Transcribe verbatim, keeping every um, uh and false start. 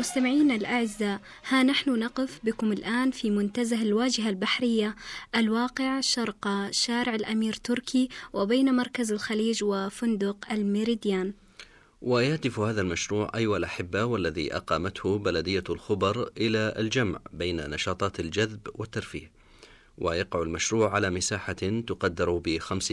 مستمعينا الأعزاء، ها نحن نقف بكم الآن في منتزه الواجهة البحرية الواقع شرق شارع الأمير تركي وبين مركز الخليج وفندق الميريديان. ويهدف هذا المشروع أيها الأحبة والذي أقامته بلدية الخبر إلى الجمع بين نشاطات الجذب والترفيه، ويقع المشروع على مساحة تقدر بخمس